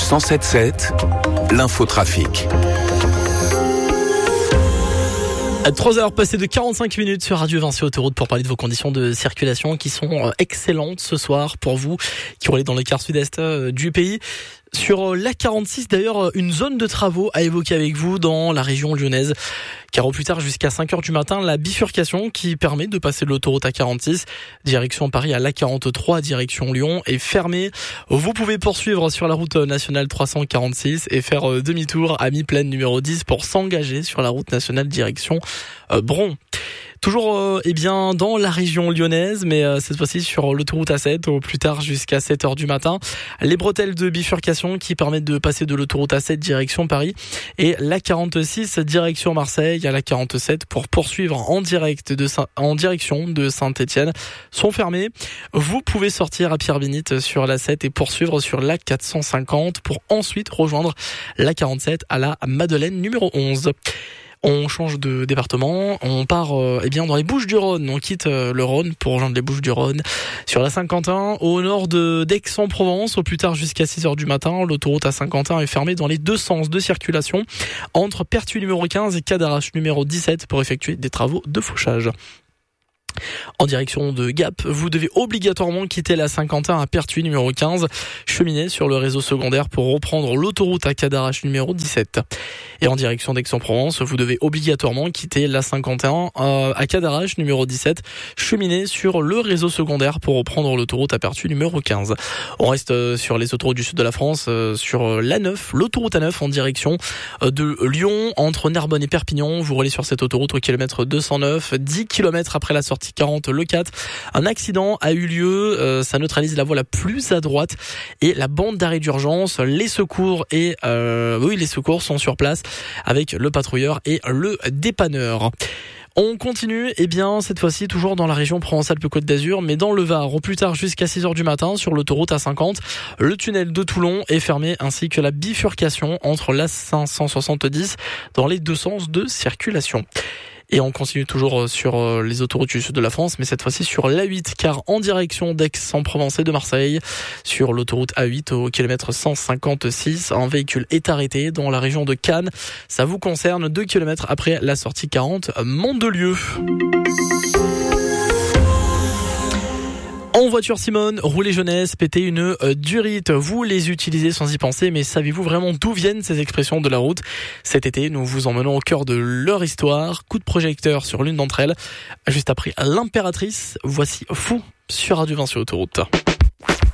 107.7, l'infotrafic. À 3h passées de 45 minutes sur Radio Vinci Autoroute pour parler de vos conditions de circulation qui sont excellentes ce soir pour vous qui roulez dans le quart sud-est du pays. Sur l'A46 d'ailleurs, une zone de travaux à évoquer avec vous dans la région lyonnaise. Car au plus tard jusqu'à 5h du matin, la bifurcation qui permet de passer de l'autoroute A46 direction Paris à l'A43 direction Lyon est fermée. Vous pouvez poursuivre sur la route nationale 346 et faire demi-tour à mi-plaine numéro 10 pour s'engager sur la route nationale direction Bron. Toujours dans la région lyonnaise, mais cette fois-ci sur l'autoroute A7 au plus tard jusqu'à 7h du matin. Les bretelles de bifurcation qui permettent de passer de l'autoroute A7 direction Paris et l'A46 direction Marseille à l'A47 pour poursuivre en direction de Saint-Étienne sont fermées. Vous pouvez sortir à Pierre-Bénite sur l'A7 et poursuivre sur l'A450 pour ensuite rejoindre l'A47 à la Madeleine numéro 11. On change de département, on part dans les Bouches-du-Rhône. On quitte le Rhône pour rejoindre les Bouches-du-Rhône. Sur la Saint-Quentin, au nord d'Aix-en-Provence, au plus tard jusqu'à 6h du matin, l'autoroute A50 est fermée dans les deux sens de circulation entre Pertuis numéro 15 et Cadarache numéro 17 pour effectuer des travaux de fauchage. En direction de Gap, vous devez obligatoirement quitter la Saint-Quentin à Pertuis numéro 15, cheminer sur le réseau secondaire pour reprendre l'autoroute à Cadarache numéro 17. Et en direction d'Aix-en-Provence, vous devez obligatoirement quitter la Saint-Quentin à Cadarache numéro 17, cheminer sur le réseau secondaire pour reprendre l'autoroute à Pertuis numéro 15. On reste sur les autoroutes du sud de la France, sur l'A9, l'autoroute A9 en direction de Lyon, entre Narbonne et Perpignan. Vous roulez sur cette autoroute au kilomètre 209, 10 km après la sortie 40, le 4. Un accident a eu lieu, ça neutralise la voie la plus à droite et la bande d'arrêt d'urgence. Les secours les secours sont sur place avec le patrouilleur et le dépanneur. On continue, cette fois-ci toujours dans la région Provence-Alpes-Côte d'Azur, mais dans le Var, au plus tard jusqu'à 6h du matin sur l'autoroute A50. Le tunnel de Toulon est fermé ainsi que la bifurcation entre la 570 dans les deux sens de circulation. Et on continue toujours sur les autoroutes du sud de la France, mais cette fois-ci sur l'A8, car en direction d'Aix-en-Provence et de Marseille, sur l'autoroute A8 au kilomètre 156, un véhicule est arrêté dans la région de Cannes. Ça vous concerne 2 km après la sortie 40, Mandelieu. En voiture Simone, roulez jeunesse, pétez une durite. Vous les utilisez sans y penser, mais savez-vous vraiment d'où viennent ces expressions de la route ? Cet été, nous vous emmenons au cœur de leur histoire. Coup de projecteur sur l'une d'entre elles. Juste après l'impératrice, voici Fou sur Radio Vinci Autoroute.